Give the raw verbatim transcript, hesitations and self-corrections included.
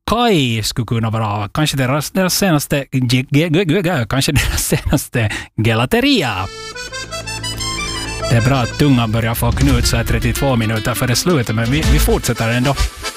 Kai skulle kunna vara kanske deras, deras senaste ge, ge, ge, ge, kanske deras senaste gelateria. Det är bra att tungan börjar få knut så här trettiotvå minuter före slutet, men vi, vi fortsätter ändå.